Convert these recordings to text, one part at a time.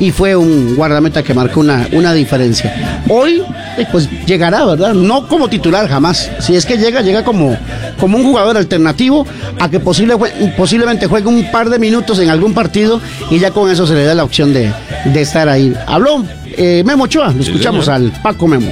y fue un guardameta que marcó una diferencia. Hoy, pues llegará, ¿verdad? No como titular jamás. Si es que llega como un jugador alternativo a que posiblemente juegue un par de minutos en algún partido y ya con eso se le da la opción de estar ahí. Habló Memo Ochoa, lo escuchamos al Paco Memo.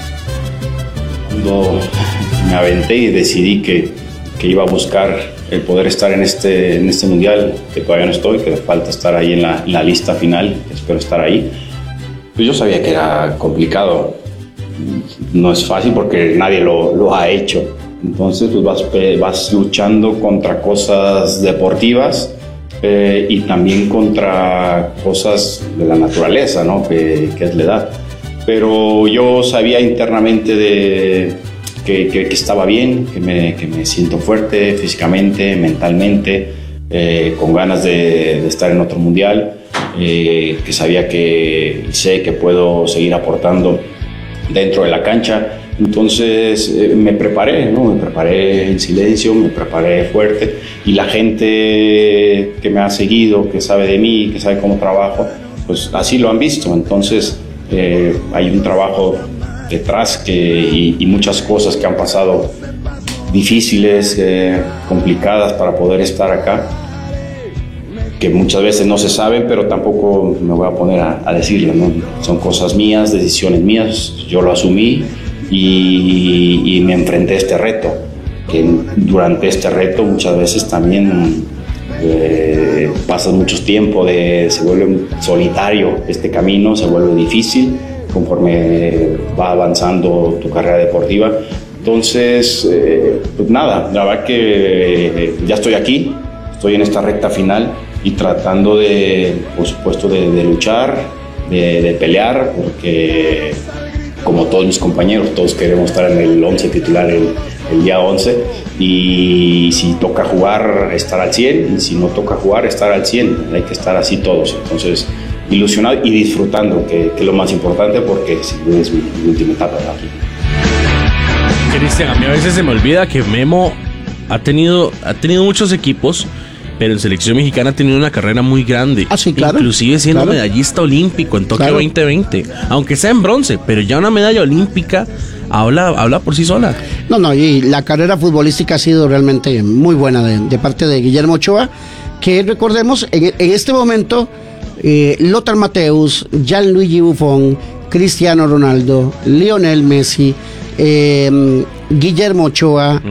Cuando me aventé y decidí que iba a buscar el poder estar en este mundial, que todavía no estoy, que falta estar ahí en la lista final, espero estar ahí, pues yo sabía que era complicado. No es fácil porque nadie lo ha hecho. Entonces pues vas luchando contra cosas deportivas y también contra cosas de la naturaleza, ¿no? que es la edad. Pero yo sabía internamente que estaba bien, que me siento fuerte físicamente, mentalmente, con ganas de estar en otro mundial, que sabía sé que puedo seguir aportando dentro de la cancha. Entonces me preparé, ¿no? Me preparé en silencio, me preparé fuerte, y la gente que me ha seguido, que sabe de mí, que sabe cómo trabajo, pues así lo han visto. Entonces hay un trabajo detrás y muchas cosas que han pasado difíciles, complicadas para poder estar acá, que muchas veces no se saben, pero tampoco me voy a poner a decirlo, ¿no? Son cosas mías, decisiones mías, yo lo asumí y me enfrenté a este reto, que durante este reto muchas veces también pasas mucho tiempo, se vuelve solitario este camino, se vuelve difícil conforme va avanzando tu carrera deportiva. Entonces, pues nada, la verdad que ya estoy aquí, estoy en esta recta final y tratando por supuesto, de luchar, de pelear, porque como todos mis compañeros, todos queremos estar en el 11 titular el día 11, y si toca jugar, estar al 100, y si no toca jugar, estar al 100, hay que estar así todos. Entonces, ilusionado y disfrutando, que es lo más importante, porque es mi última etapa aquí. Cristian, a mí a veces se me olvida que Memo ha tenido muchos equipos, pero en selección mexicana ha tenido una carrera muy grande. Ah, sí, claro. Inclusive siendo medallista olímpico en Tokio 2020, aunque sea en bronce, pero ya una medalla olímpica habla por sí sola. No, y la carrera futbolística ha sido realmente muy buena de parte de Guillermo Ochoa, que recordemos, en este momento, Lothar Matthäus, Gianluigi Buffon, Cristiano Ronaldo, Lionel Messi, Guillermo Ochoa,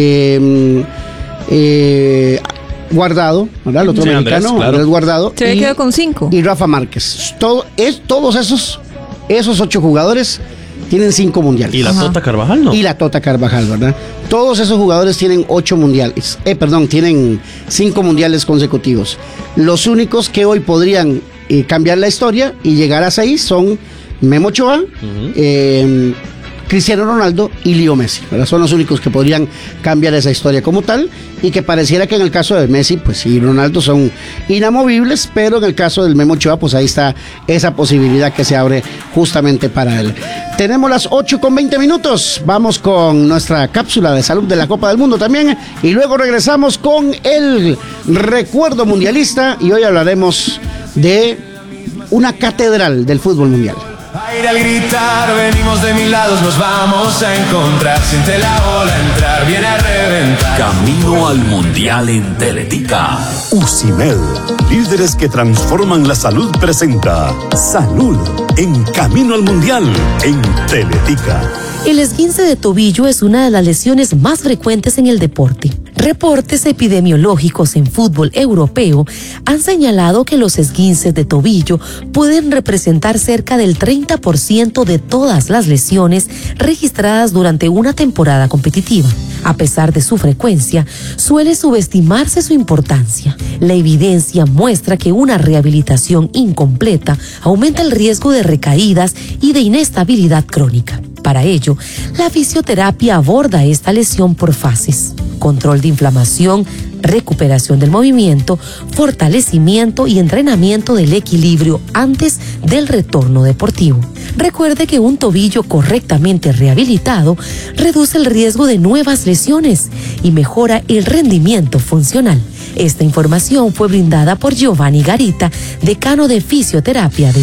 Guardado, ¿verdad? El otro mexicano, Andrés Guardado. Se quedó con 5. Y Rafa Márquez. Todos esos 8 jugadores tienen 5 mundiales. Y la Tota Carvajal, ¿no? Y la Tota Carvajal, ¿verdad? Todos esos jugadores tienen 8 mundiales. Tienen 5 mundiales consecutivos. Los únicos que hoy podrían cambiar la historia y llegar a 6 son Memo Ochoa, Cristiano Ronaldo y Leo Messi, ¿verdad? Son los únicos que podrían cambiar esa historia como tal, y que pareciera que en el caso de Messi, pues y Ronaldo son inamovibles, pero en el caso del Memo Ochoa, pues ahí está esa posibilidad que se abre justamente para él. Tenemos las 8:20, vamos con nuestra cápsula de salud de la Copa del Mundo también, y luego regresamos con el recuerdo mundialista, y hoy hablaremos de una catedral del fútbol mundial. Aire al gritar, venimos de mil lados, nos vamos a encontrar. Siente la ola entrar, viene a reventar. Camino al Mundial en Teletica. UCIMED, líderes que transforman la salud, presenta Salud en Camino al Mundial en Teletica. El esguince de tobillo es una de las lesiones más frecuentes en el deporte. Reportes epidemiológicos en fútbol europeo han señalado que los esguinces de tobillo pueden representar cerca del 30% de todas las lesiones registradas durante una temporada competitiva. A pesar de su frecuencia, suele subestimarse su importancia. La evidencia muestra que una rehabilitación incompleta aumenta el riesgo de recaídas y de inestabilidad crónica. Para ello, la fisioterapia aborda esta lesión por fases: control de inflamación, recuperación del movimiento, fortalecimiento y entrenamiento del equilibrio antes del retorno deportivo. Recuerde que un tobillo correctamente rehabilitado reduce el riesgo de nuevas lesiones y mejora el rendimiento funcional. Esta información fue brindada por Giovanni Garita, decano de fisioterapia de